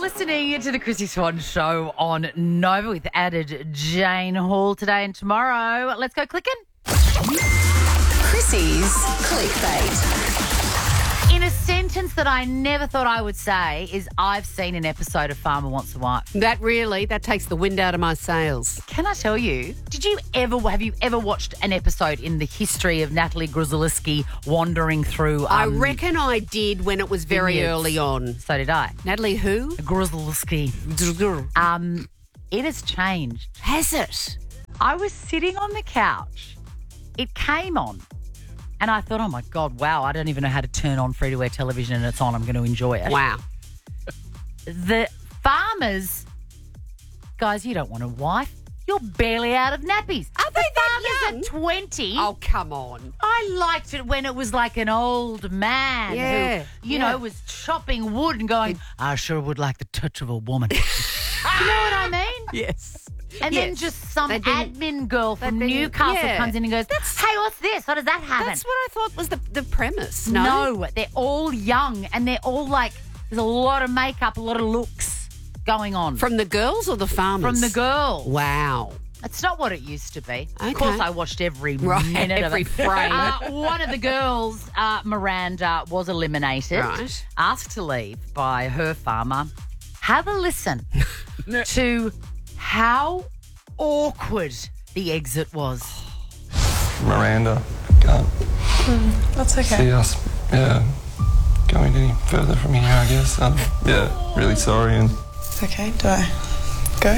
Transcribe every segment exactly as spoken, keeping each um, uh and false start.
listening to the Chrissy Swan Show on Nova with added Jane Hall today and tomorrow. Let's go clicking. Chrissy's Clickbait. In a sentence that I never thought I would say is I've seen an episode of Farmer Wants a Wife. That really, that takes the wind out of my sails. Can I tell you, did you ever, have you ever watched an episode in the history of Natalie Gruzeliski wandering through? Um, I reckon I did when it was very vineyards? early on. So did I. Natalie who? Gruzeliski. Um, it has changed. Has it? I was sitting on the couch. It came on. And I thought, oh, my God, wow, I don't even know how to turn on free-to-air television and it's on. I'm going to enjoy it. Wow. The farmers, guys, you don't want a wife. You're barely out of nappies. Are they the that farmers young? are twenty. Oh, come on. I liked it when it was like an old man Yeah, who, you yeah. know, was chopping wood and going, I sure would like the touch of a woman. You know what I mean? Yes. And Yes. then just some They've been- admin girl from they've been- Newcastle yeah. comes in and goes, hey, what's this? What does that happen? That's what I thought was the, the premise. No? No, they're all young and they're all like, there's a lot of makeup, a lot of looks going on. From the girls or the farmers? From the girls. Wow. It's not what it used to be. Okay. Of course, I watched every Right, minute every of it. frame. Uh, one of the girls, uh, Miranda, was eliminated, Right. asked to leave by her farmer. Have a listen to how awkward the exit was. Miranda can't That's okay. see us yeah, going any further from here, I guess. Um, yeah, really sorry, and It's okay. Do I go?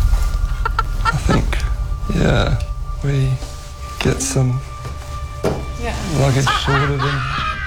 I think, yeah, we get some Yeah. luggage sorted and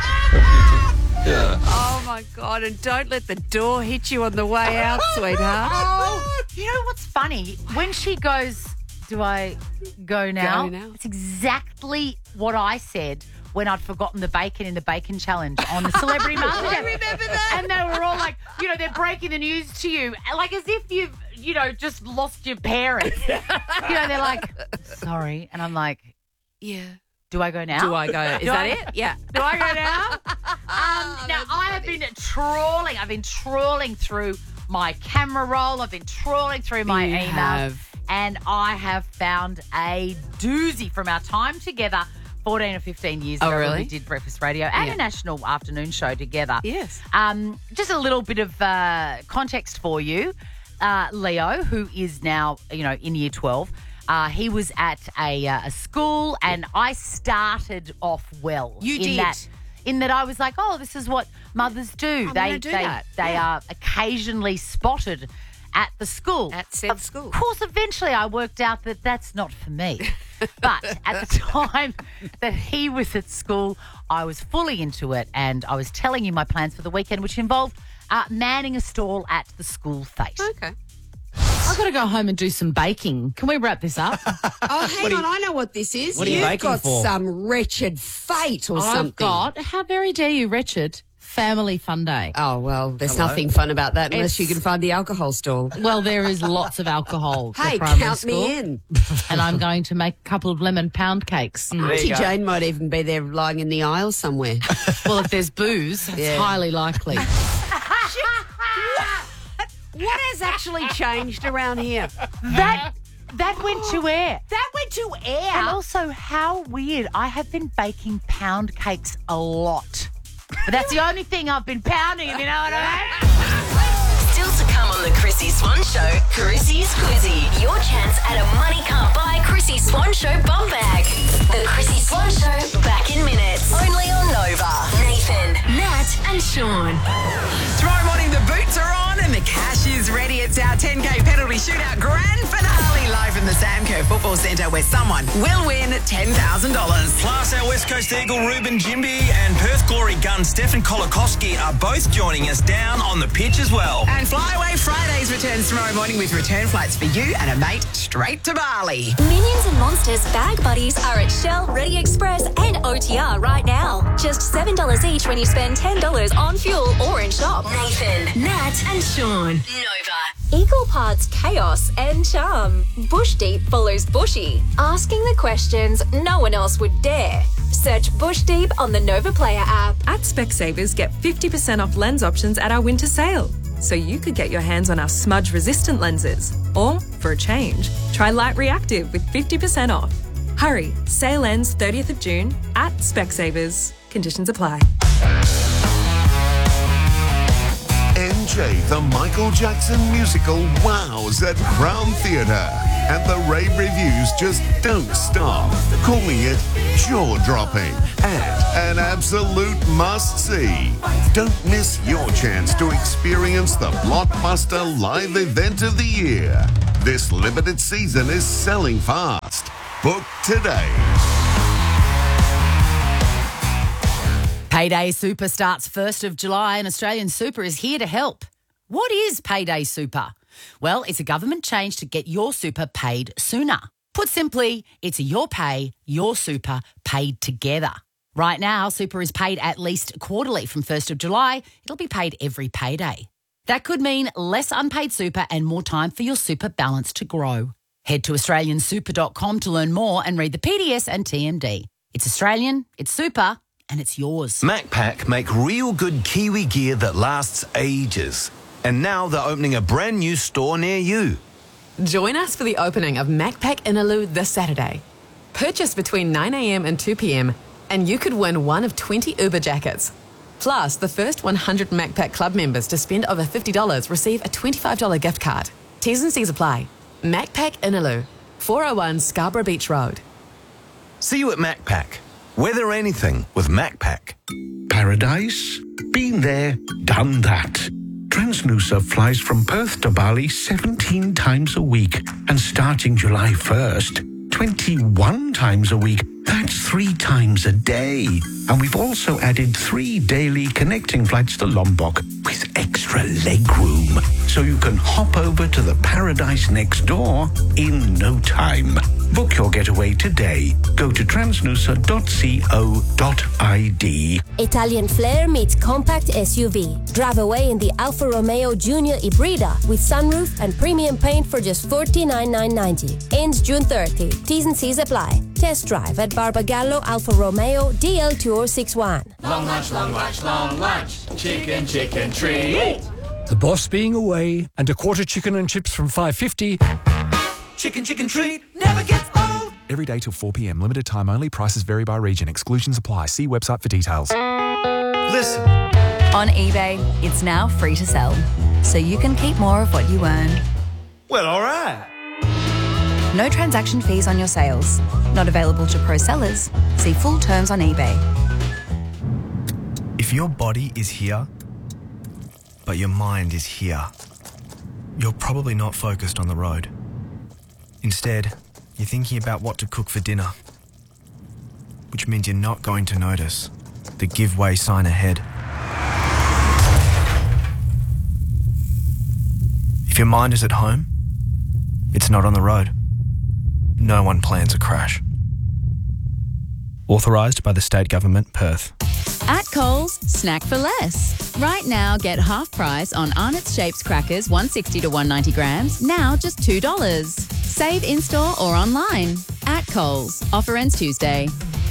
yeah. Oh, my God. And don't let the door hit you on the way out, sweetheart. Oh, you know what's funny? When she goes, do I go now? Go now. It's exactly what I said when I'd forgotten the bacon in the bacon challenge on the Celebrity Master. I remember that. And they were all like, you know, they're breaking the news to you, like as if you've, you know, just lost your parents. You know, they're like, sorry. And I'm like, Yeah. do I go now? Do I go? Is Do that I- it? Yeah. Do I go now? Um, now, I have been trawling. I've been trawling through my camera roll. I've been trawling through my You emails. have. And I have found a doozy from our time together fourteen or fifteen years Oh, ago when really? we did Breakfast Radio and Yeah. a national afternoon show together. Yes. Um, just a little bit of uh, context for you. Uh, Leo, who is now, you know, in year twelve, uh, he was at a, uh, a school and I started off well. You in did. That, in that I was like, oh, this is what mothers do. I'm they gonna do they, that. they Yeah. are occasionally spotted at the school. At said of school. Of course, eventually I worked out that that's not for me. But at the time that he was at school, I was fully into it and I was telling you my plans for the weekend, which involved uh, manning a stall at the school fete. Okay. I've got to go home and do some baking. Can we wrap this up? Oh, hang on. I know what this is. What are you You've baking got for? some wretched fate or I've something. got, how very dare you, wretched, family fun day. Oh, well, there's nothing fun about that unless you It's- can find the alcohol stall. Well, there is lots of alcohol for Hey, primary count school. me in. And I'm going to make a couple of lemon pound cakes. Auntie Jane might even be there lying in the aisle somewhere. Well, if there's booze, it's Yeah. highly likely. What has actually changed around here? That that went to air. That went to air. And also, how weird. I have been baking pound cakes a lot. But that's the only thing I've been pounding, if you know what I mean. Still to come on the Chrissy Swan Show, Chrissy's Quizzy. Your chance at a money can't buy Chrissy Swan Show bum bag. The Chrissy Swan Show, back in minutes. Only on Nova. Nathan, Nat and Sean. Tomorrow morning, the boots are on and the cash is ready. It's our ten K penalty shootout grand finale live from the Samco Football Centre where someone will win ten thousand dollars. Plus, our West Coast Eagle Ruben Jimby and Perth Glory gun Stefan Kolakowski are both joining us down on the pitch as well. And Flyaway Fridays returns tomorrow morning with return flights for you and a mate straight to Bali. Minions and Monsters bag buddies are at Shell, Ready Express and O T R right now. Just seven dollars each when you spend ten dollars on fuel or in shop. Nathan, Nat and Sean. Nova. Equal parts chaos and charm. Bush Deep follows Bushy, asking the questions no one else would dare. Search Bush Deep on the Nova Player app. At Specsavers, get fifty percent off lens options at our winter sale. so you could get your hands on our smudge-resistant lenses. Or, for a change, try Light Reactive with fifty percent off. Hurry, sale ends thirtieth of June at Specsavers. Conditions apply. M J, the Michael Jackson musical, wows at Crown Theatre. And the rave reviews just don't stop, calling it jaw-dropping and an absolute must-see. Don't miss your chance to experience the blockbuster live event of the year. This limited season is selling fast. Book today. Payday Super starts first of July and Australian Super is here to help. What is Payday Super? Well, it's a government change to get your super paid sooner. Put simply, it's a your pay, your super paid together. Right now, super is paid at least quarterly from first of July. It'll be paid every payday. That could mean less unpaid super and more time for your super balance to grow. Head to australian super dot com to learn more and read the P D S and T M D. It's Australian, it's super, and it's yours. Macpac make real good Kiwi gear that lasts ages. And now they're opening a brand new store near you. Join us for the opening of Macpac Innaloo this Saturday. Purchase between nine a.m. and two p.m. and you could win one of twenty Uber jackets. Plus, the first one hundred Macpac Club members to spend over fifty dollars receive a twenty-five dollars gift card. T's and C's apply. Macpac Innaloo, four oh one Scarborough Beach Road. See you at Macpac. Weather anything with Macpac. Paradise? Been there, done that. Transnusa flies from Perth to Bali seventeen times a week. And starting July first, twenty-one times a week. That's three times a day. And we've also added three daily connecting flights to Lombok with extra leg room. So you can hop over to the paradise next door in no time. Book your getaway today. Go to transnusa dot co dot I D. Italian flair meets compact S U V. Drive away in the Alfa Romeo Junior Ibrida with sunroof and premium paint for just forty-nine thousand nine hundred ninety dollars. Ends June thirtieth. T's and C's apply. Test drive at Barbagallo Alfa Romeo D L two oh six one. Long lunch, long lunch, long lunch. Chicken, chicken treat. The boss being away and a quarter chicken and chips from five fifty. Chicken, chicken treat never gets old. Every day till four p.m. Limited time only. Prices vary by region. Exclusions apply. See website for details. Listen. On eBay, it's now free to sell. So you can keep more of what you earn. Well, all right. No transaction fees on your sales. Not available to pro sellers. See full terms on eBay. If your body is here, but your mind is here, you're probably not focused on the road. Instead, you're thinking about what to cook for dinner, which means you're not going to notice the give way sign ahead. If your mind is at home, it's not on the road. No one plans a crash. Authorised by the State Government, Perth. At Coles, snack for less. Right now, get half price on Arnott's Shapes crackers, one sixty to one ninety grams, now just two dollars. Save in-store or online. At Coles. Offer ends Tuesday.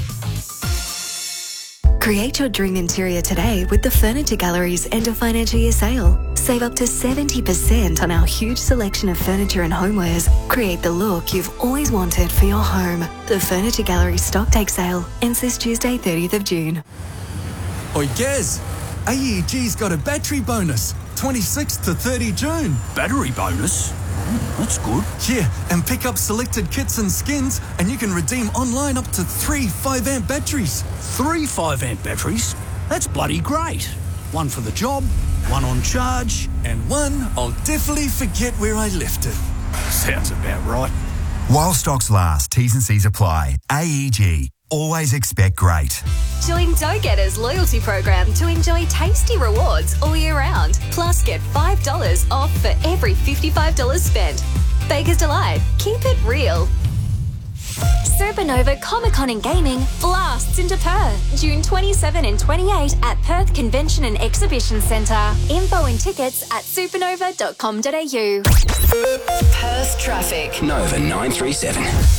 Create your dream interior today with the Furniture Gallery's end of financial year sale. Save up to seventy percent on our huge selection of furniture and homewares. Create the look you've always wanted for your home. The Furniture Gallery stock take sale ends this Tuesday, thirtieth of June. Oi, Gaz, A E G's got a battery bonus, twenty-sixth to thirtieth of June. Battery bonus? That's good. Yeah, and pick up selected kits and skins, and you can redeem online up to three five amp batteries. Three five amp batteries? That's bloody great. One for the job, one on charge, and one I'll definitely forget where I left it. Sounds about right. While stocks last, T's and C's apply. A E G. Always expect great. Join Go-Getters loyalty program to enjoy tasty rewards all year round. Plus, get five dollars off for every fifty-five dollars spent. Baker's Delight. Keep it real. Supernova Comic-Con and Gaming blasts into Perth, June twenty-seventh and twenty-eighth at Perth Convention and Exhibition Centre. Info and tickets at supernova dot com dot a u. Perth traffic. Nova nine three seven.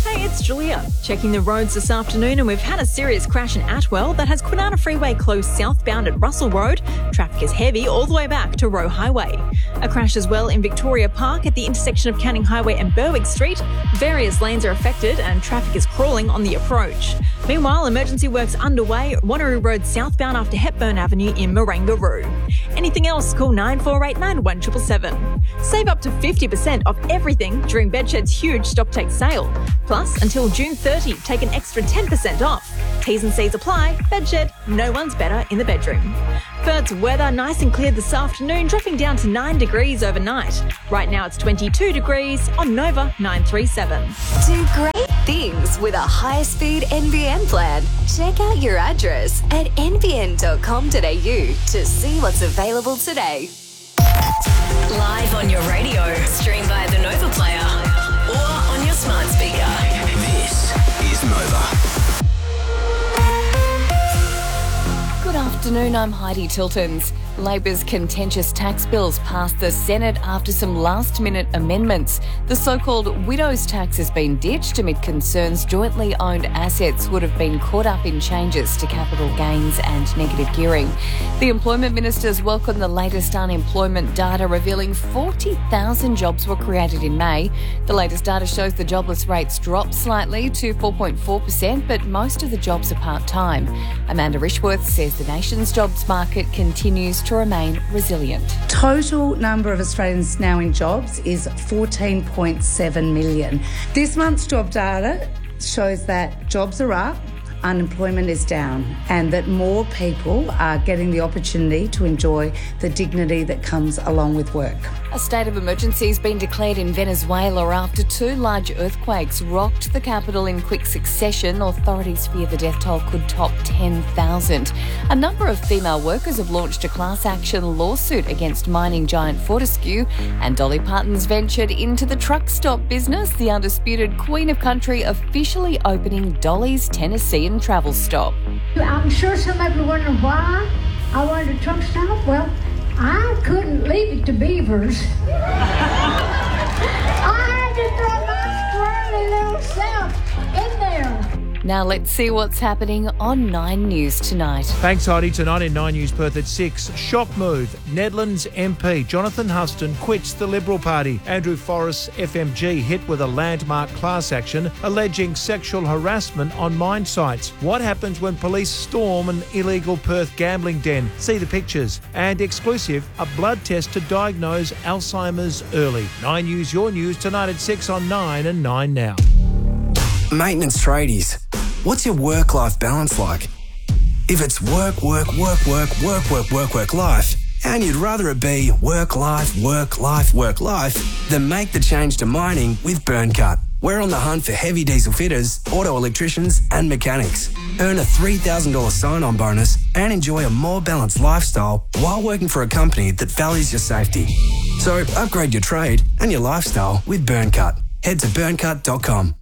Hey, it's Julia. Checking the roads this afternoon, and we've had a serious crash in Atwell that has Kwinana Freeway closed southbound at Russell Road. Traffic is heavy all the way back to Roe Highway. A crash as well in Victoria Park at the intersection of Canning Highway and Berwick Street. Various lanes are affected and traffic is crawling on the approach. Meanwhile, emergency works underway at Wanneroo Road southbound after Hepburn Avenue in Marangaroo. Anything else, call nine four eight nine, one seven seven seven. Save up to fifty percent off everything during Bedshed's huge stock-take sale. Plus, until June thirtieth, take an extra ten percent off. T's and C's apply. Bedshed, no one's better in the bedroom. Perth's weather, nice and clear this afternoon, dropping down to nine degrees overnight. Right now it's twenty-two degrees on Nova nine three seven. Do great things with a high-speed N B N plan. Check out your address at n b n dot com dot a u to see what's available today. Live on your radio, stream via the Nova player, or on your smart speaker. This is Nova. Good afternoon, I'm Heidi Tiltons. Labor's contentious tax bills passed the Senate after some last-minute amendments. The so-called widow's tax has been ditched amid concerns jointly owned assets would have been caught up in changes to capital gains and negative gearing. The Employment Minister's welcomed the latest unemployment data, revealing forty thousand jobs were created in May. The latest data shows the jobless rates dropped slightly to four point four percent, but most of the jobs are part-time. Amanda Rishworth says the nation's jobs market continues to remain resilient. Total number of Australians now in jobs is fourteen point seven million. This month's job data shows that jobs are up, unemployment is down, and that more people are getting the opportunity to enjoy the dignity that comes along with work. A state of emergency has been declared in Venezuela after two large earthquakes rocked the capital in quick succession. Authorities fear the death toll could top ten thousand. A number of female workers have launched a class action lawsuit against mining giant Fortescue, and Dolly Parton's ventured into the truck stop business, the undisputed Queen of Country officially opening Dolly's Tennessee and travel stop. I'm sure some of you are wondering why I wanted a truck stop. Well, I couldn't leave it to beavers. I had to throw my squirrely little self in there. Now let's see what's happening on Nine News tonight. Thanks, Heidi. Tonight in Nine News Perth at six. Shock move. Nedlands M P Jonathan Huston quits the Liberal Party. Andrew Forrest's F M G hit with a landmark class action alleging sexual harassment on mine sites. What happens when police storm an illegal Perth gambling den? See the pictures. And exclusive, a blood test to diagnose Alzheimer's early. Nine News, your news tonight at six on Nine and Nine Now. Maintenance tradies, what's your work-life balance like? If it's work, work, work, work, work, work, work, work, life, and you'd rather it be work, life, work, life, work, life, then make the change to mining with BurnCut. We're on the hunt for heavy diesel fitters, auto electricians, and mechanics. Earn a three thousand dollars sign-on bonus and enjoy a more balanced lifestyle while working for a company that values your safety. So upgrade your trade and your lifestyle with BurnCut. Head to burn cut dot com.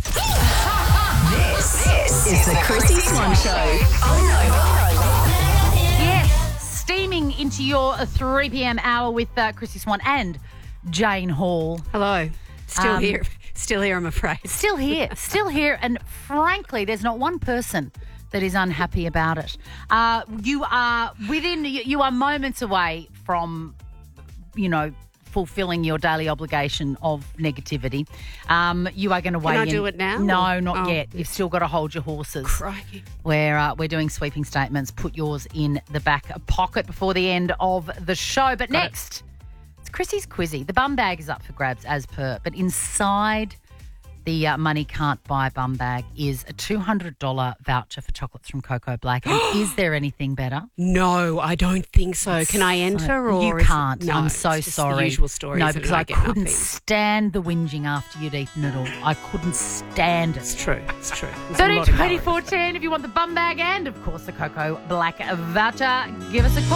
This, this is the Chrissy Swan Show on Nova. Yes, steaming into your three p.m. hour with uh, Chrissy Swan and Jane Hall. Hello. Still Um, here. Still here, I'm afraid. Still here. Still here. And frankly, there's not one person that is unhappy about it. Uh, you are within, you, you are moments away from, you know, fulfilling your daily obligation of negativity. Um, you are going to weigh Can I in. do it now? No, not Oh. yet. You've still got to hold your horses. Crikey. We're, uh, we're doing sweeping statements. Put yours in the back pocket before the end of the show. But Got next, it. it's Chrissy's Quizzy. The bum bag is up for grabs as per, but inside the uh, money can't buy bum bag is a two hundred dollars voucher for chocolates from Coco Black. And is there anything better? No, I don't think so. Can I enter? Or You is it- can't. No, I'm so it's just sorry. The usual story. No, isn't it? because I, get couldn't nothing. stand the whinging after you'd eaten it all. I couldn't stand it. It's true. It's true. There's a thirteen lot of twenty-four ten if you want the bum bag and, of course, the Coco Black voucher. Give us a call.